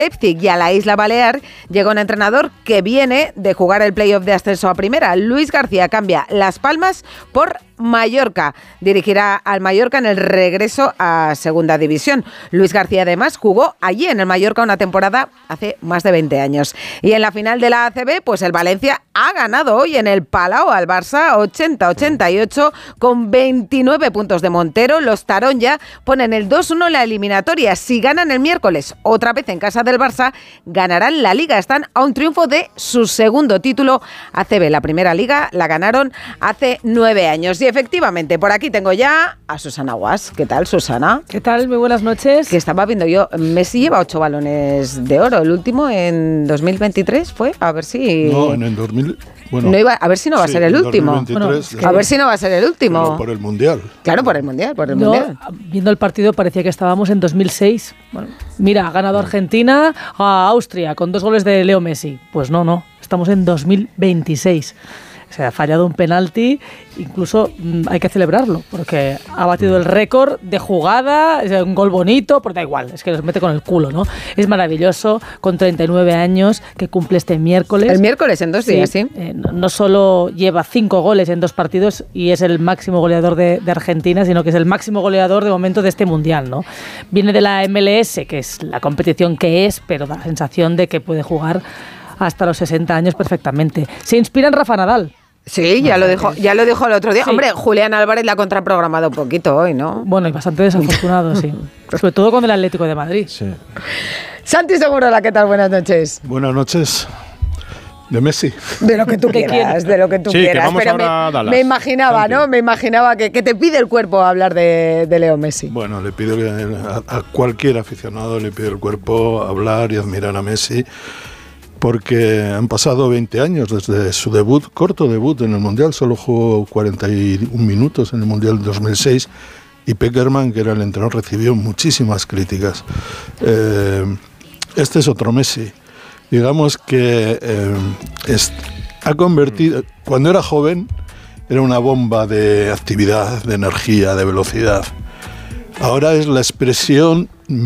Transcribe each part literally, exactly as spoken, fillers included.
Leipzig y a la Isla Balear llega un entrenador que viene de jugar el playoff de ascenso a primera. Luis García cambia Las Palmas por Mallorca. Dirigirá al Mallorca en el regreso a Segunda División. Luis García además jugó allí en el Mallorca una temporada hace más de veinte años. Y en la final de la A C B, pues el Valencia ha ganado hoy en el Palau al Barça ochenta a ochenta y ocho con veintinueve puntos de Montero. Los Taronja ponen el dos uno en la eliminatoria. Si ganan el miércoles otra vez en casa del Barça, ganarán la Liga. Están a un triunfo de su segundo título A C B. La primera Liga la ganaron hace nueve años. Y efectivamente, por aquí tengo ya a Susana Guas. ¿Qué tal, Susana? ¿Qué tal? Muy buenas noches. Que estaba viendo yo, Messi lleva ocho balones de oro. El último en dos mil veintitrés fue, a ver si... No, en el dos mil... Bueno, no iba, a ver si no va sí, a ser el último. Bueno, es que, a ver si no va a ser el último. Pero por el Mundial. Claro, por el Mundial, por el Yo, Mundial. Viendo el partido parecía que estábamos en dos mil seis. Bueno, mira, ha ganado Argentina a Austria con dos goles de Leo Messi. Pues no, no, estamos en dos mil veintiséis. Se ha fallado un penalti, incluso mmm, hay que celebrarlo, porque ha batido el récord de jugada, es un gol bonito, pero da igual, es que los mete con el culo, ¿no? Es maravilloso, con treinta y nueve años, que cumple este miércoles. El miércoles, en dos días, sí. sí. Eh, no, no solo lleva cinco goles en dos partidos y es el máximo goleador de, de Argentina, sino que es el máximo goleador de momento de este Mundial, ¿no? Viene de la M L S, que es la competición que es, pero da la sensación de que puede jugar hasta los sesenta años perfectamente. Se inspira en Rafa Nadal. Sí, ya lo dijo, ya lo dijo el otro día. Sí. Hombre, Julián Álvarez la ha contraprogramado un poquito hoy, ¿no? Bueno, y bastante desafortunado, sí. Sobre todo con el Atlético de Madrid. Sí. Santi Segurola, ¿qué tal? Buenas noches. Buenas noches. De Messi. De lo que tú quieras, de lo que tú sí, quieras. Que vamos Pero ahora a me, me imaginaba, Santi. ¿no? Me imaginaba que, que te pide el cuerpo hablar de, de Leo Messi. Bueno, le pido que a, a cualquier aficionado le pide el cuerpo hablar y admirar a Messi, porque han pasado veinte años desde su debut, corto debut en el Mundial, solo jugó cuarenta y un minutos en el Mundial de dos mil seis, y Peckerman, que era el entrenador, recibió muchísimas críticas. Eh, este es otro Messi. Digamos que eh, es, ha convertido, cuando era joven, era una bomba de actividad, de energía, de velocidad. Ahora es la expresión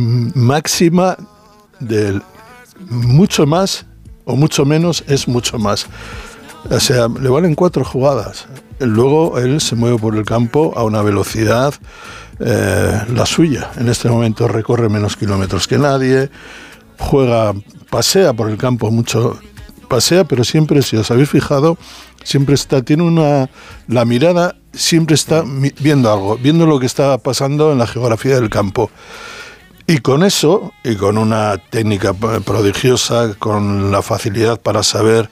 máxima del mucho más o mucho menos es mucho más. O sea, le valen cuatro jugadas. Luego él se mueve por el campo a una velocidad eh, la suya. En este momento recorre menos kilómetros que nadie, juega, pasea por el campo mucho, pasea, pero siempre, si os habéis fijado, siempre está, tiene una, la mirada siempre está viendo algo, viendo lo que está pasando en la geografía del campo. Y con eso, y con una técnica prodigiosa, con la facilidad para saber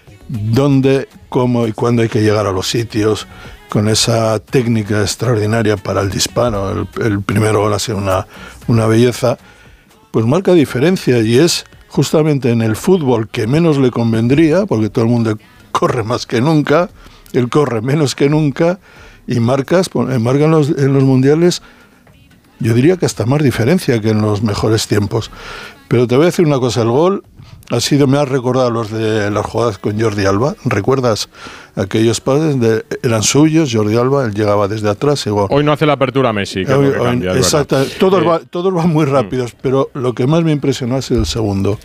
dónde, cómo y cuándo hay que llegar a los sitios, con esa técnica extraordinaria para el disparo, el, el primer gol ha sido una, una belleza, pues marca diferencia, y es justamente en el fútbol que menos le convendría, porque todo el mundo corre más que nunca, él corre menos que nunca, y marcas, marca en los, en los mundiales, yo diría que hasta más diferencia que en los mejores tiempos. Pero te voy a decir una cosa, el gol ha sido, me ha recordado los de las jugadas con Jordi Alba. ¿Recuerdas aquellos pases? De, eran suyos, Jordi Alba, él llegaba desde atrás. Igual. Hoy no hace la apertura Messi, que hoy, es lo que cambia, hoy, exacto, todos, eh. va, todos van muy rápidos, mm. pero lo que más me impresionó ha sido el segundo.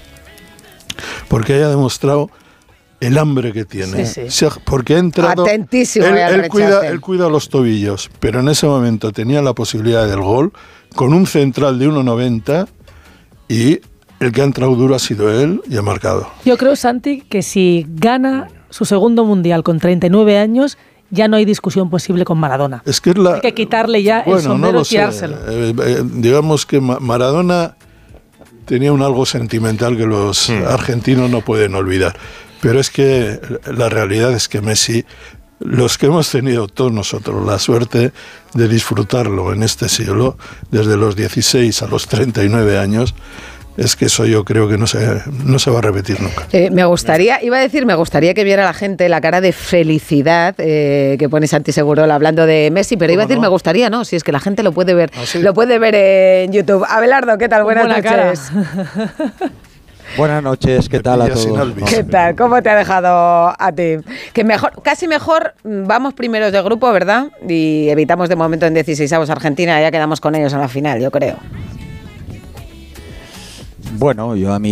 Porque haya demostrado el hambre que tiene. Sí, sí. O sea, porque ha entrado... Atentísimo. Él, él, cuida, él cuida los tobillos, pero en ese momento tenía la posibilidad del gol, con un central de uno noventa, y el que ha entrado duro ha sido él y ha marcado. Yo creo, Santi, que si gana su segundo Mundial con treinta y nueve años, ya no hay discusión posible con Maradona. Es que es la, hay que quitarle ya bueno, el sombrero no y tirárselo. Eh, eh, digamos que Maradona tenía un algo sentimental que los hmm. argentinos no pueden olvidar. Pero es que la realidad es que Messi, los que hemos tenido todos nosotros la suerte de disfrutarlo en este siglo, desde los dieciséis a los treinta y nueve años, es que eso yo creo que no se, no se va a repetir nunca. Eh, me gustaría, iba a decir, me gustaría que viera la gente la cara de felicidad eh, que pone Santi Segurola hablando de Messi, pero iba a decir, no? me gustaría, ¿no? Si es que la gente lo puede ver, ¿ah, sí? lo puede ver en YouTube. Abelardo, ¿qué tal? Buenas Buena noches. Buenas noches, ¿qué tal a todos? ¿Qué tal? ¿Cómo te ha dejado a ti? Que mejor, casi mejor vamos primeros de grupo, ¿verdad? Y evitamos de momento en dieciseisavos Argentina, ya quedamos con ellos en la final, yo creo. Bueno, yo a mí